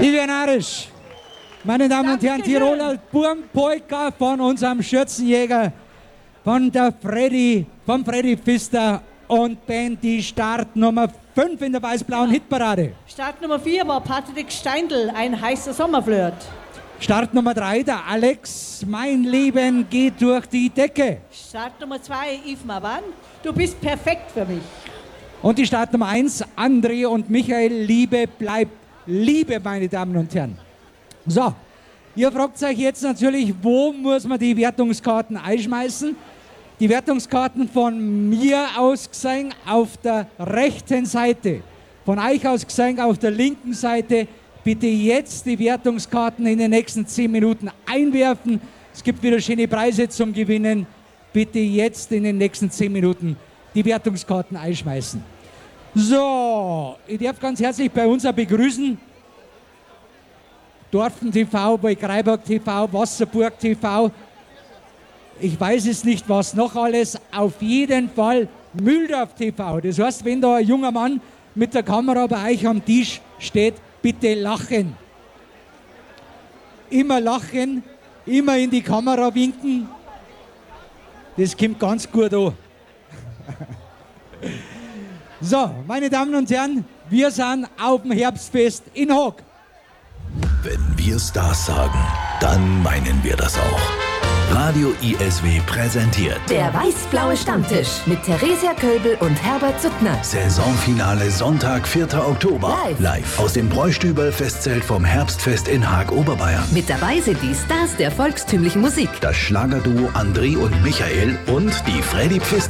Vivianarisch. Meine Damen und Herren, Tiroler Burmpolka von unserem Schürzenjäger, von Freddy Pfister und Band, die Startnummer 5 in der weiß-blauen Hitparade. Startnummer 4 war Patrick Steindl, ein heißer Sommerflirt. Startnummer 3, der Alex, mein Leben geht durch die Decke. Startnummer 2, Yves Maban, du bist perfekt für mich. Und die Startnummer 1, André und Michael, Liebe bleibt Liebe, meine Damen und Herren. So, ihr fragt euch jetzt natürlich, wo muss man die Wertungskarten einschmeißen? Die Wertungskarten von mir aus gesehen auf der rechten Seite, von euch aus gesehen auf der linken Seite. Bitte jetzt die Wertungskarten in den nächsten 10 Minuten einwerfen. Es gibt wieder schöne Preise zum Gewinnen. Bitte jetzt in den nächsten 10 Minuten die Wertungskarten einschmeißen. So, ich darf ganz herzlich bei uns auch begrüßen Dorfen TV, Burgreiburg TV, Wasserburg TV. Ich weiß es nicht, was noch alles. Auf jeden Fall Mühldorf TV. Das heißt, wenn da ein junger Mann mit der Kamera bei euch am Tisch steht, bitte lachen. Immer lachen, immer in die Kamera winken. Das kommt ganz gut an. So, meine Damen und Herren, wir sind auf dem Herbstfest in Haag. Wenn wir Stars sagen, dann meinen wir das auch. Radio ISW präsentiert Der weiß-blaue Stammtisch mit Theresia Köbel und Herbert Suttner. Saisonfinale Sonntag, 4. Oktober. Live aus dem Bräustüber Festzelt vom Herbstfest in Haag, Oberbayern. Mit dabei sind die Stars der volkstümlichen Musik. Das Schlagerduo André und Michael und die Freddy Pfister